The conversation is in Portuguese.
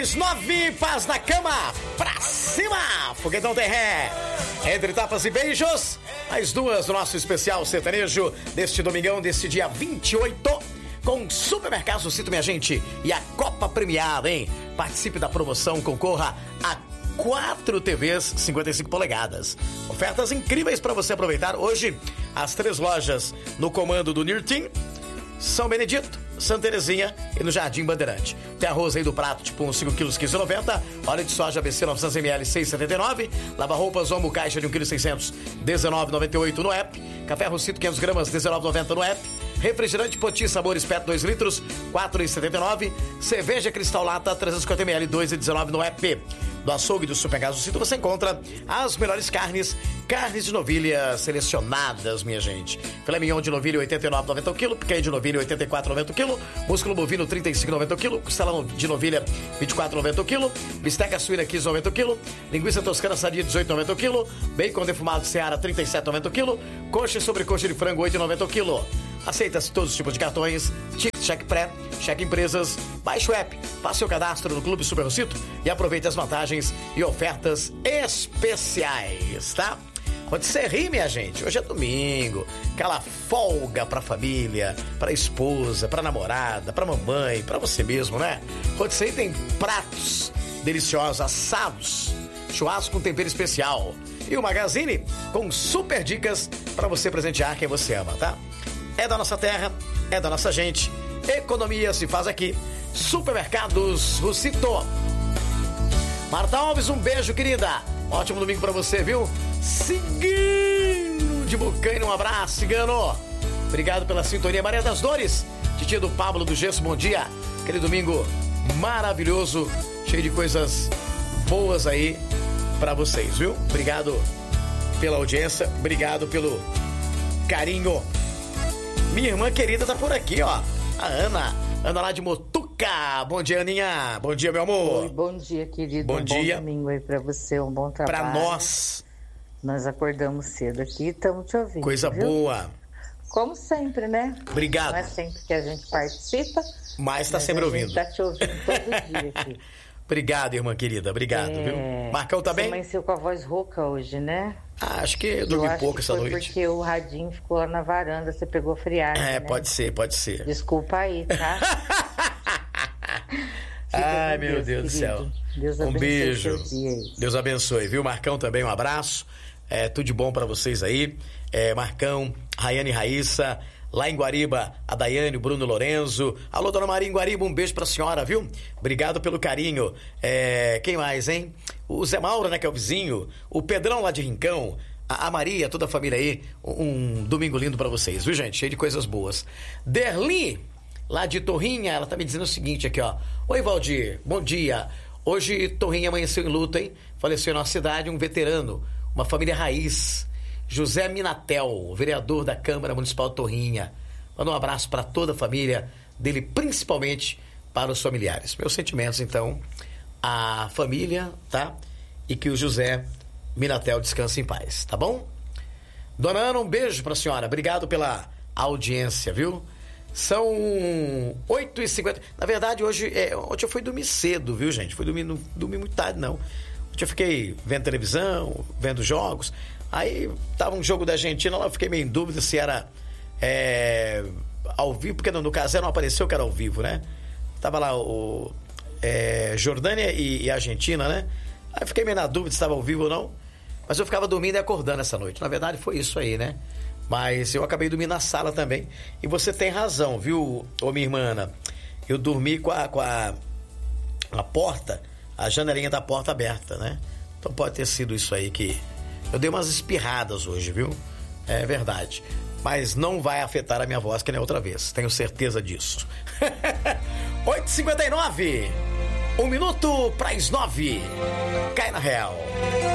às 9, paz na cama, pra cima, foguetão tem ré. Entre tapas e beijos, as duas do nosso especial sertanejo deste domingão, deste dia 28, com Supermercado Cito, minha gente, e a Copa premiada, hein? Participe da promoção, concorra a 4 TVs 55 polegadas. Ofertas incríveis para você aproveitar hoje. As 3 lojas no comando do Nirtim, São Benedito, Santa Terezinha e no Jardim Bandeirante. Tem arroz aí do prato, tipo uns 5 kg, 15,90. Óleo de soja ABC 900 ml, 6,79. Lava-roupas Omo Caixa de 1 kg 600, 19,98 no app. Café Rossito 500 gramas, 19,90 no app. Refrigerante Poti Sabores PET 2 litros, 4,79. Cerveja Cristal Lata 350 ml, 2,19 no app. Do açougue do Supermercado Cito você encontra as melhores carnes de novilha selecionadas, minha gente. Filé mignon de novilha 89,90 o quilo, picanha de novilha 84,90 o quilo, músculo bovino 35,90 o quilo, costelão de novilha 24,90 o quilo, bisteca suína 15,90 o quilo, linguiça toscana sadia 18,90 o quilo, bacon defumado Seara 37,90 o quilo, coxa e sobrecoxa de frango 8,90 o quilo. Aceita-se todos os tipos de cartões, cheque pré, cheque empresas. Baixe o app, faça seu cadastro no Clube Super Rossito e aproveite as vantagens e ofertas especiais, tá? Quando você ri, minha gente, hoje é domingo, aquela folga pra família, pra esposa, pra namorada, pra mamãe, pra você mesmo, né? Quando você tem pratos deliciosos, assados, churrasco com tempero especial e o Magazine com super dicas pra você presentear quem você ama, tá? É da nossa terra, é da nossa gente. Economia se faz aqui. Supermercados Rossito. Marta Alves, um beijo, querida. Ótimo domingo pra você, viu? Cigano de Bocaina, um abraço, Cigano. Obrigado pela sintonia. Maria das Dores, titia do Pablo do Gesso, bom dia. Aquele domingo maravilhoso, cheio de coisas boas aí pra vocês, viu? Obrigado pela audiência, obrigado pelo carinho. Minha irmã querida tá por aqui, ó. A Ana lá de Motuca. Bom dia, Aninha. Bom dia, meu amor. Oi, bom dia, querido. Bom dia. Bom domingo aí pra você, um bom trabalho. Pra nós. Nós acordamos cedo aqui e estamos te ouvindo. Coisa viu? boa. Como sempre, né? Obrigado. Não é sempre que a gente participa. Mas tá sempre ouvindo. Tá te ouvindo todo dia aqui. Obrigado, irmã querida. Obrigado, viu? Marcão tá bem? Você amanheceu com a voz rouca hoje, né? Ah, acho que eu dormi pouco essa noite. Porque o radinho ficou lá na varanda, você pegou friagem, né? Pode ser. Desculpa aí, tá? Ai, meu Deus do céu. Deus um abençoe beijo. seu dia aí. Deus abençoe, viu? Marcão também, um abraço. Tudo de bom pra vocês aí. Marcão, Rayane e Raíssa. Lá em Guariba, a Daiane, o Bruno Lorenzo. Alô, dona Maria em Guariba, um beijo pra senhora, viu? Obrigado pelo carinho. Quem mais, hein? O Zé Mauro, né, que é o vizinho. O Pedrão lá de Rincão. A Maria, toda a família aí. Um domingo lindo pra vocês, viu, gente? Cheio de coisas boas. Derli, lá de Torrinha, ela tá me dizendo o seguinte aqui, ó. Oi, Valdir, bom dia. Hoje Torrinha amanheceu em luta, hein? Faleceu em nossa cidade um veterano, uma família raiz. José Minatel, vereador da Câmara Municipal de Torrinha. Manda um abraço para toda a família dele, principalmente para os familiares. Meus sentimentos, então, à família, tá? E que o José Minatel descanse em paz, tá bom? Dona Ana, um beijo para a senhora. Obrigado pela audiência, viu? São 8h50. Na verdade, ontem eu fui dormir cedo, viu, gente? Não dormi muito tarde, não. Ontem eu fiquei vendo televisão, vendo jogos. Aí tava um jogo da Argentina lá, eu fiquei meio em dúvida se era ao vivo, porque no caso não apareceu que era ao vivo, né? Tava lá o Jordânia e Argentina, né? Aí eu fiquei meio na dúvida se estava ao vivo ou não. Mas eu ficava dormindo e acordando essa noite. Na verdade foi isso aí, né? Mas eu acabei dormindo na sala também. E você tem razão, viu, minha irmã Ana? Eu dormi com a porta, a janelinha da porta aberta, né? Então pode ter sido isso aí que... Eu dei umas espirradas hoje, viu? É verdade. Mas não vai afetar a minha voz que nem outra vez. Tenho certeza disso. 8h59. 1 minuto para as 9. Cai na real.